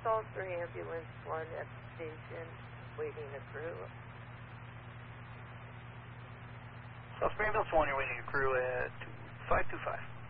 Salisbury Ambulance 1 at the station, waiting a crew. Salisbury Ambulance 1, you're waiting a crew at 525.